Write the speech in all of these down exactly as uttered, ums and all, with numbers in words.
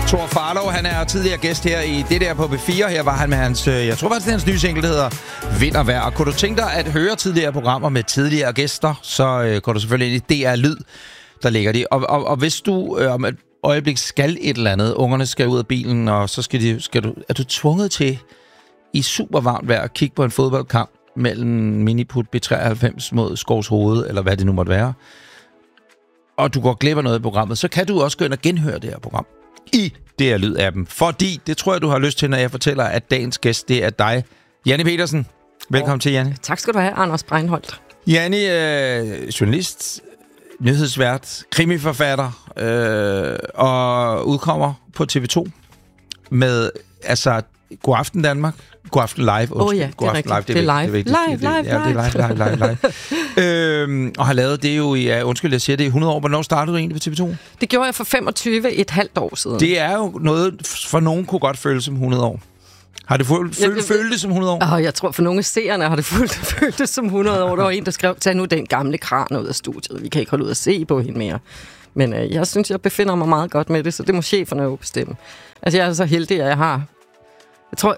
Thor Farlov, han er tidligere gæst her i det der på B fire. Her var han med hans, jeg tror faktisk, det er hans nye single, der hedder Vind og Vejr. Og kunne du tænke dig at høre tidligere programmer med tidligere gæster, så øh, går du selvfølgelig ind i D R Lyd, der ligger de. Og, og, og hvis du øh, om et øjeblik skal et eller andet, ungerne skal ud af bilen, og så skal, de, skal du, er du tvunget til i super varmt vejr at kigge på en fodboldkamp mellem Miniput B treoghalvfems mod Skovs Hoved, eller hvad det nu måtte være, og du går glip af noget i programmet, så kan du også gå ind og genhøre det her program i D R Lyd-appen. Fordi, det tror jeg, du har lyst til, når jeg fortæller, at dagens gæst, det er dig, Janni Pedersen. Velkommen oh. til, Janni. Tak skal du have, Anders Breinholt. Janni, øh, journalist, nyhedsvært, krimiforfatter, øh, og udkommer på T V to med, altså, God Aften Danmark. God Aften Live. Åh oh, ja, det er rigtigt. Det er live. Live, live, live. Ja, det er live, live, live, live. øhm, og har lavet det jo i, ja, undskyld, jeg siger det, i hundrede år. Hvornår startede du egentlig på T V to? Det gjorde jeg for femogtyve, et halvt år siden. Det er jo noget, for nogen kunne godt føles som hundrede år. Har det følt, følt, følt det som hundrede år? Oh, jeg tror, for nogle af seerne har det følt, følt det som hundrede år. Der var en, der skrev, tag nu den gamle kran ud af studiet. Vi kan ikke holde ud at se på hende mere. Men øh, jeg synes, jeg befinder mig meget godt med det, så det må cheferne jo bestemme. Altså, jeg er så heldig, at jeg har... Jeg tror...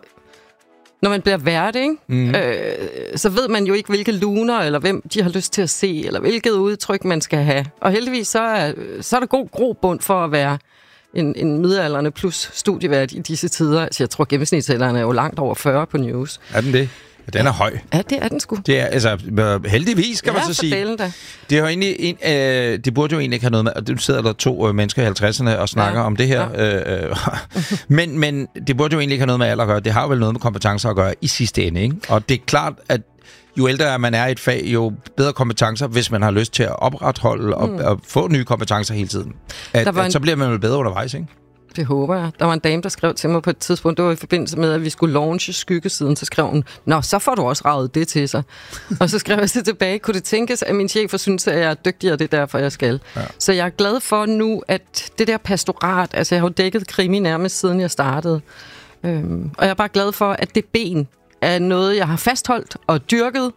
Når man bliver vært, ikke? Mm. Øh, så ved man jo ikke, hvilke luner, eller hvem de har lyst til at se, eller hvilket udtryk man skal have. Og heldigvis, så er, så er der god grobund for at være en, en middelaldrende plus studievært i disse tider. Altså, jeg tror, gennemsnitsalderen er jo langt over fyrre på news. Er den det? Ja, den er høj. Ja, det er den sgu. Det er, altså, heldigvis, kan ja, man så sige. Da. Det, er jo egentlig en, øh, det burde jo egentlig ikke have noget med, og du sidder der to øh, mennesker i halvtredserne og snakker ja. om det her. Ja. Øh, men, men det burde jo egentlig ikke have noget med alder at gøre. Det har jo vel noget med kompetencer at gøre i sidste ende, ikke? Og det er klart, at jo ældre man er i et fag, jo bedre kompetencer, hvis man har lyst til at opretholde og, mm. og få nye kompetencer hele tiden. At, at, en... Så bliver man jo bedre undervejs, ikke? Det håber jeg. Der var en dame, der skrev til mig på et tidspunkt, det var i forbindelse med, at vi skulle launche Skyggesiden, så skrev hun, nå, så får du også raget det til sig. Og så skrev jeg så tilbage, kunne det tænkes, at min chef synes, at jeg er dygtig, og det er derfor, jeg skal. Ja. Så jeg er glad for nu, at det der pastorat, altså jeg har jo dækket krimi nærmest siden jeg startede. Øhm, og jeg er bare glad for, at det ben er noget, jeg har fastholdt og dyrket,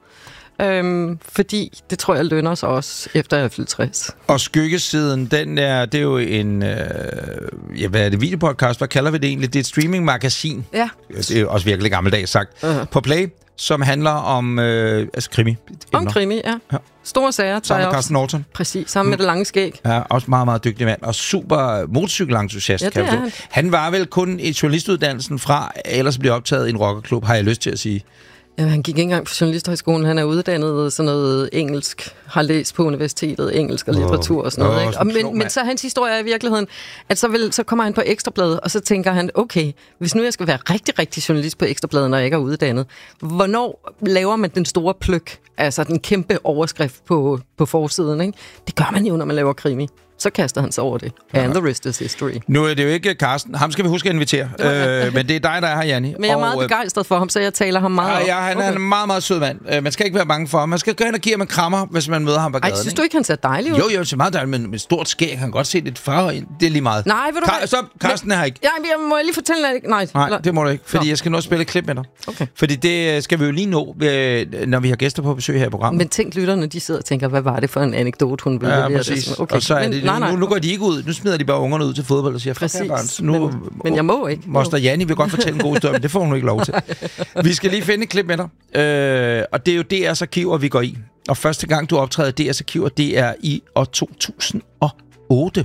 Øhm, fordi det tror jeg lønner sig også, efter jeg er fyldt tres. Og Skyggesiden, den er, det er jo en, øh, ja, hvad er det, videopodcast, hvad kalder vi det egentlig? Det er et streamingmagasin. Ja. Det er også virkelig gammeldags sagt. Uh-huh. På Play, som handler om, øh, altså krimi. Om krimi, ja. ja. Store sager. Sammen med Carsten Norton. Præcis, sammen med det lange skæg. Ja, også meget, meget dygtig mand. Og super motorcykelentusiast. Ja, kan han. han var vel kun i journalistuddannelsen fra, ellers blev optaget i en rockerklub, har jeg lyst til at sige. Ja, han gik ikke engang på journalisthøjskolen. Han er uddannet sådan noget engelsk, har læst på universitetet, engelsk og litteratur og sådan noget. Oh, ikke? Og men, men så hans historie er i virkeligheden, at så, vil, så kommer han på Ekstrabladet, og så tænker han, okay, hvis nu jeg skal være rigtig, rigtig journalist på Ekstrabladet, når jeg ikke er uddannet, hvornår laver man den store pløk, altså den kæmpe overskrift på, på forsiden? Ikke? Det gør man jo, når man laver krimi. Så kaster han sig over det. Ja. And the rest is history. Nu er det jo ikke Carsten. Ham skal vi huske at invitere. Øh, men det er dig, der er her, Janni. Men jeg er meget og, begejstret for ham, så jeg taler ham meget ja, ja, han okay. er en meget, meget sød mand. Uh, man skal ikke være bange for ham. Man skal gå ind og give ham en krammer, hvis man møder ham på gaden. Ej, synes du ikke, han ser dejlig ud? Jo, jo, han ser meget dejlig, men med stort skæg. Han kan godt se lidt farve ind. Det er lige meget. Nej, vil du Ka- Så, Carsten men, er her ikke. Ja, jeg må jeg lige fortælle dig. Nej, Nej det må du ikke, fordi Nå. jeg skal nå at spille et klip med dig. Okay. Fordi det skal vi jo lige nå, når vi har gæster på besøg her i programmet. Men tænk lytterne, de sidder og tænker, hvad var det for en anekdote, hun ville levere det? Okay. Og så er det, nu, nu går de ikke ud. Nu smider de bare ungerne ud til fodbold og siger, præcis, nu, men, men jeg må ikke. Moster Janni vil godt fortælle en god historie, men det får hun ikke lov til. Vi skal lige finde et klip med dig, øh, og det er jo D R's arkiver, vi går i. Og første gang, du optræder i D R's arkiver, det er i år to tusind og otte.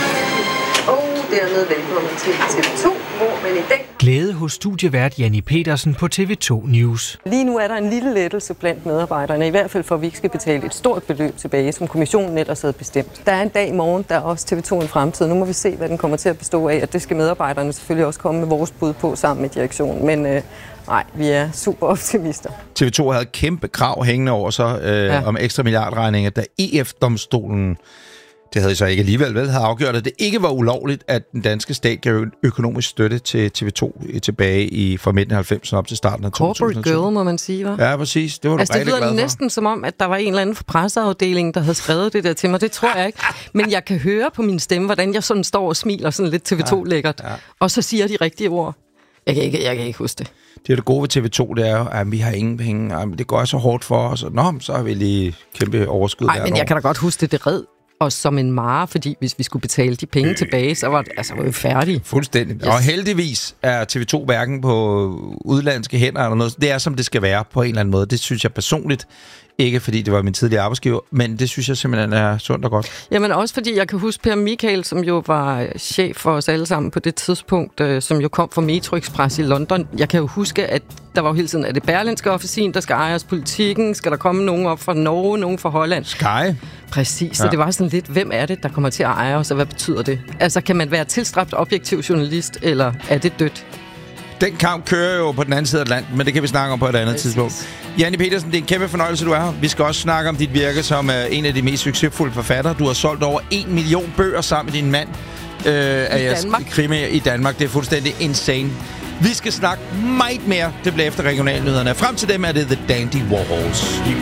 Og dermed velkommen til T V to, hvor man i dag... Glæde hos studievært Janni Pedersen på T V to News. Lige nu er der en lille lettelse blandt medarbejderne, i hvert fald for, at vi ikke skal betale et stort beløb tilbage, som kommissionen ellers havde bestemt. Der er en dag i morgen, der er også T V to en fremtid. Nu må vi se, hvad den kommer til at bestå af, og det skal medarbejderne selvfølgelig også komme med vores bud på sammen med direktionen. Men øh, nej, vi er super optimister. T V to havde kæmpe krav hængende over sig øh, ja. om ekstra milliardregninger, da E F-domstolen... Det havde så ikke alligevel vel, havde afgjort, at det ikke var ulovligt, at den danske stat gav økonomisk støtte til T V to tilbage i fra midten af halvfemserne op til starten af to tusind og to. Corporate girl, må man sige, hva'? Ja, præcis. Det var du altså, rigtig glad for. Det lyder næsten som om, at der var en eller anden fra presseafdelingen, der havde skrevet det der til mig. Det tror jeg ikke. Men jeg kan høre på min stemme, hvordan jeg sådan står og smiler sådan lidt T V to-lækkert. Ja, ja. Og så siger de rigtige ord. Jeg kan ikke, jeg kan ikke huske det. Det er det gode ved T V to, det er jo, at vi har ingen penge. Det går så hårdt for os. Nå, så har vi lige kæmpe overskud. Nej, men jeg kan da godt huske det. Det red os som en mare, fordi hvis vi skulle betale de penge tilbage, så var, det, altså, var vi færdige. Fuldstændig. Yes. Og heldigvis er T V to hverken på udlandske hænder eller noget. Det er, som det skal være på en eller anden måde. Det synes jeg personligt. Ikke fordi det var min tidligere arbejdsgiver, men det synes jeg simpelthen er sundt og godt. Jamen også fordi jeg kan huske Per Michael, som jo var chef for os alle sammen på det tidspunkt, øh, som jo kom fra Metro Express i London. Jeg kan jo huske, at der var jo hele tiden, at det Berlinske officin, der skal eje os politikken, skal der komme nogen op fra Norge, nogen fra Holland. Sky. Præcis, ja. Så det var sådan lidt, hvem er det, der kommer til at eje os, og hvad betyder det? Altså, kan man være tilstræbt objektiv journalist, eller er det dødt? Den kamp kører jo på den anden side af Atlanten, men det kan vi snakke om på et andet Præcis. tidspunkt. Janni Pedersen, det er en kæmpe fornøjelse, du er her. Vi skal også snakke om dit virke som uh, en af de mest succesfulde forfattere. Du har solgt over en million bøger sammen med din mand. Uh, I Danmark. Krimi i Danmark. Det er fuldstændig insane. Vi skal snakke meget mere. Det bliver efter regionalnyhederne. Frem til dem er det The Dandy Warhols.